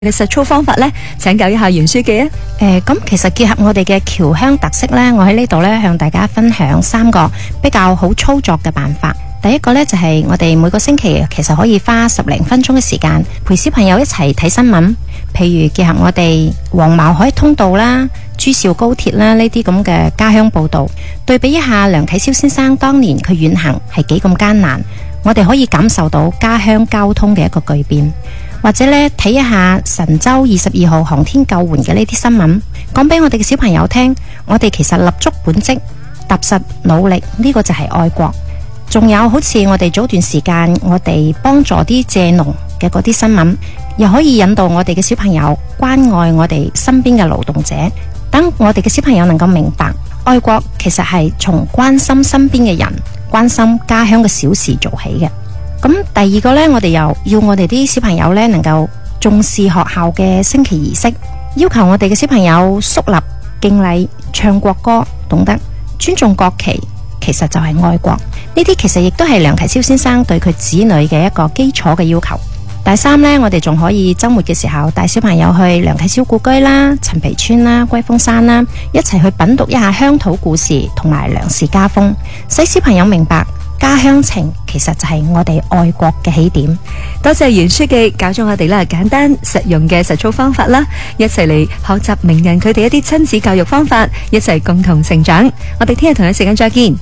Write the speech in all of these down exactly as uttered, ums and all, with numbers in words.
嘅實操方法呢，請教一下袁書記啊。 誒，咁其實結合我哋嘅僑鄉特色呢，我喺呢度呢向大家分享三個比較好操作嘅辦法。第一個呢，就係我哋每個星期其實可以花十零分鐘嘅時間陪小朋友一齊睇新聞，譬如結合我哋黃茅海通道啦、珠兆高鐵啦呢啲咁嘅家鄉報道，對比一下梁啟超先生當年佢遠行係幾咁艱難，我哋可以感受到家鄉交通嘅一個巨變。或者咧睇一下神舟二十二號航天救援嘅呢啲新聞，講俾我哋嘅小朋友聽，我哋其實立足本職，踏實努力，呢個就係愛國。仲有好似我哋早段時間我哋幫助啲蔗農嘅嗰啲新聞，又可以引導我哋嘅小朋友關愛我哋身邊嘅勞動者，等我哋嘅小朋友能夠明白愛國其實係從關心身邊嘅人，關心家鄉嘅小事做起嘅。咁第二個呢，我哋又要我哋啲小朋友呢能夠重視學校嘅升旗儀式，要求我哋嘅小朋友肅立敬禮、唱國歌，懂得尊重國旗，其實就係愛國。呢啲其實亦都係梁啟超先生對佢子女嘅一個基礎嘅要求。第三呢，我哋仲可以周末嘅時候帶小朋友去梁啟超故居啦、陳皮村啦、龜峰山啦，一齊去品讀一下鄉土故事同埋梁氏家風，使小朋友明白家鄉情其實就係我哋愛國嘅起點。 多謝袁書記教咗我哋啦簡單實用嘅實操方法啦，一齊嚟學習名人佢哋一啲親子教育方法，一齊共同成長。我哋聽日同一時間再見。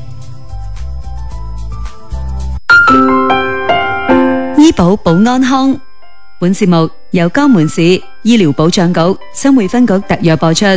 醫保保安康，本節目由江門市醫療保障局新會分局特約播出。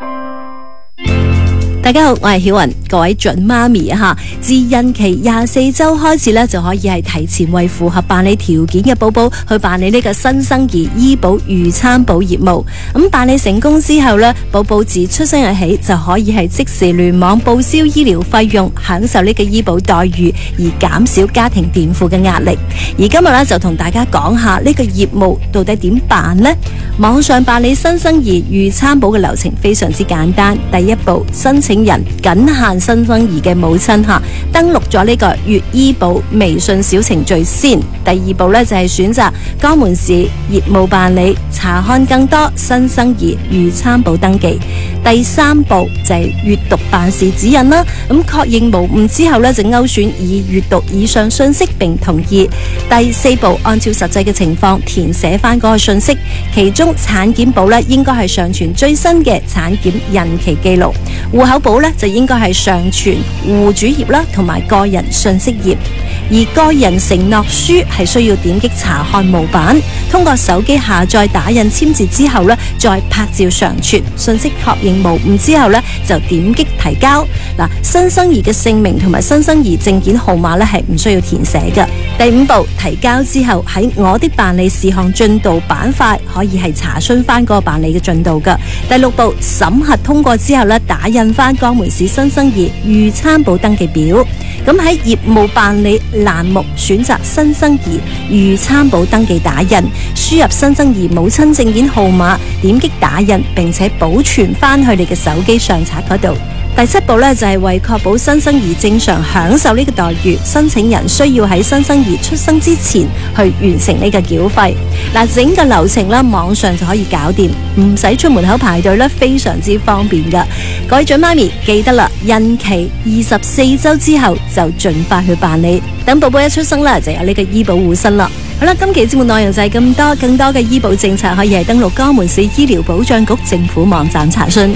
大家好，我係曉雲，各位準媽咪啊吓，自孕期廿四周開始咧，就可以係提前為符合辦理條件嘅寶寶去辦理呢個新生兒醫保預產保業務。咁辦理成功之後咧，寶寶自出生日起就可以係即時聯網報銷醫療費用，享受呢個醫保待遇，而減少家庭墊付嘅壓力。而今日咧就同大家講下呢個業務到底點辦呢？網上辦理新生兒預產保嘅流程非常之簡單。第一步，申請人僅限新生兒嘅母親吓，登錄咗呢個粵醫保微信小程序先。第二步呢，就係選擇江門市業務辦理，查看更多新生兒預產保登記。第三步就係閱讀辦事指引啦。咁確認無誤之後呢，就勾選已閱讀以上信息並同意。第四步，按照實際嘅情況填寫翻嗰個信息，其中產檢保呢應該係上傳最新嘅產檢日期記錄，戶口簿呢就應該係上傳戶主頁啦，同埋個人信息頁。而個人承諾書係需要點擊查看模板，通過手機下載打印簽字之後呢，再拍照上傳，信息確認無誤之後呢，就點擊提交。嗱，新生兒嘅姓名同埋新生兒證件號碼呢係唔需要填寫嘅。第五步，提交之後喺我的辦理事項進度板塊可以係查詢翻嗰個辦理嘅進度噶。第六步，審核通過之後呢，打印翻江門市新生兒預產保登記表。咁喺業務辦理欄目選擇新生兒預產保登記打印，輸入新生兒母親證件號碼，點擊打印，並且保存翻去你嘅手機上冊嗰度。第七步呢，就係為確保新生兒正常享受呢個待遇，申請人需要喺新生兒出生之前去完成呢個繳費。嗱，整個流程呢，網上就可以搞掂，唔使出門口排隊呢，非常之方便噶。各位準媽咪記得啦，孕期二十四周之後就盡快去辦理，等寶寶一出生啦，就有呢個醫保護身啦。好啦，今期節目內容就係咁多，更多嘅醫保政策可以係登錄江門市醫療保障局政府網站查詢。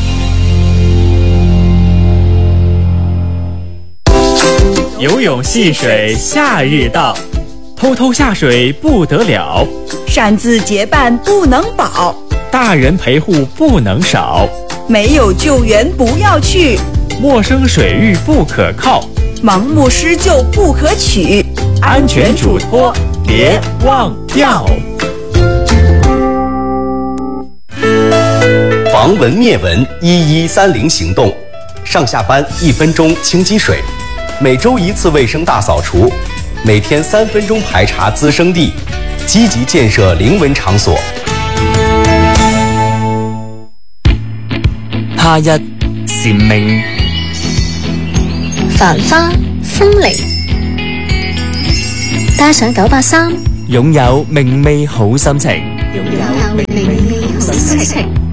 游泳戏水夏日到，偷偷下水不得了， 擅自结伴不能保， 大人陪护不能少， 没有救援不要去， 陌生水域不可靠， 盲目施救不可取， 安全嘱托别忘掉。 防蚊灭蚊一一三零行动，上下班一分钟清积水，每周一次卫生大扫除，每天三分钟排查滋生地，积极建设零蚊场所。 夏日蟬鳴， 繁花風鈴，帶上九八三， 擁有明媚好心情。 擁有令你有心情。